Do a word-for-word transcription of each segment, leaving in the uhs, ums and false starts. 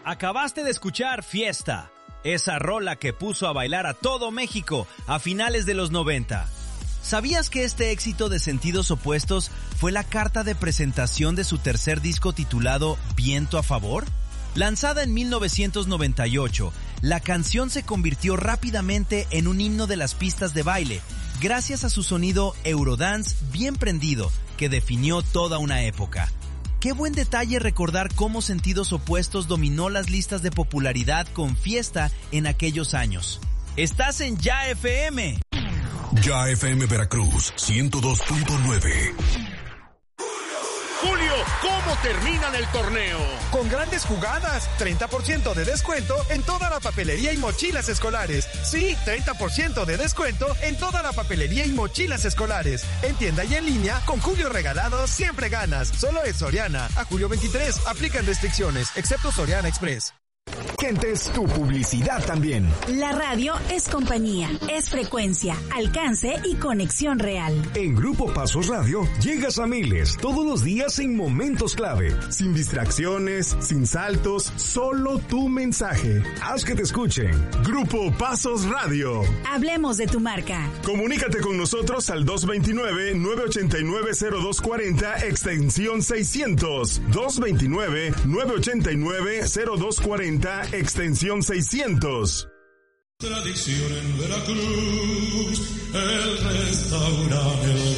Acabaste de escuchar Fiesta, esa rola que puso a bailar a todo México a finales de los noventa. ¿Sabías que este éxito de Sentidos Opuestos fue la carta de presentación de su tercer disco titulado Viento a Favor? Lanzada en mil novecientos noventa y ocho, la canción se convirtió rápidamente en un himno de las pistas de baile, gracias a su sonido Eurodance bien prendido, que definió toda una época. Qué buen detalle recordar cómo Sentidos Opuestos dominó las listas de popularidad con Fiesta en aquellos años. Estás en Ya F M. Ya F M Veracruz, ciento dos punto nueve. Julio, ¿cómo terminan el torneo? Con grandes jugadas, treinta por ciento de descuento en toda la papelería y mochilas escolares. Sí, treinta por ciento de descuento en toda la papelería y mochilas escolares. En tienda y en línea, con Julio regalado siempre ganas. Solo es Soriana. A julio veintitrés, aplican restricciones, excepto Soriana Express. Gente, es tu publicidad también. La radio es compañía, es frecuencia, alcance y conexión real. En Grupo Pasos Radio llegas a miles todos los días en momentos clave. Sin distracciones, sin saltos, solo tu mensaje. Haz que te escuchen. Grupo Pasos Radio. Hablemos de tu marca. Comunícate con nosotros al dos dos nueve, nueve ocho nueve, cero dos cuatro cero, extensión seiscientos. dos dos nueve, nueve ocho nueve, cero dos cuatro cero, extensión seiscientos. Tradición en Veracruz, el restaurante El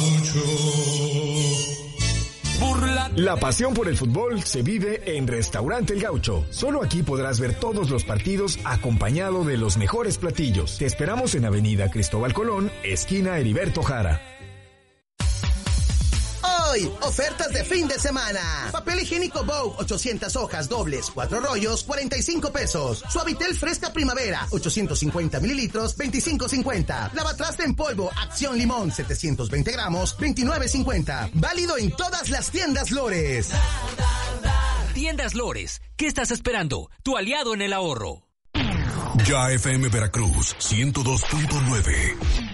Gaucho. Burla. La pasión por el fútbol se vive en Restaurante El Gaucho. Solo aquí podrás ver todos los partidos acompañado de los mejores platillos. Te esperamos en Avenida Cristóbal Colón, esquina Heriberto Jara. Hoy, ofertas de fin de semana. Papel higiénico Vogue, ochocientas hojas dobles, cuatro rollos, cuarenta y cinco pesos. Suavitel Fresca Primavera, ochocientos cincuenta mililitros, veinticinco cincuenta. Lavatraste en polvo Acción Limón, setecientos veinte gramos, veintinueve cincuenta. Válido en todas las tiendas Lores. Tiendas Lores, ¿qué estás esperando? Tu aliado en el ahorro. Ya F M Veracruz, ciento dos punto nueve.